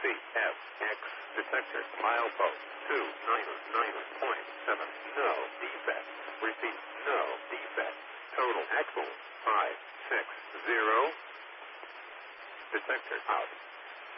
CFX detector milepost 299.7. No defect. Repeat, no defect. Total axle 560. Detector out.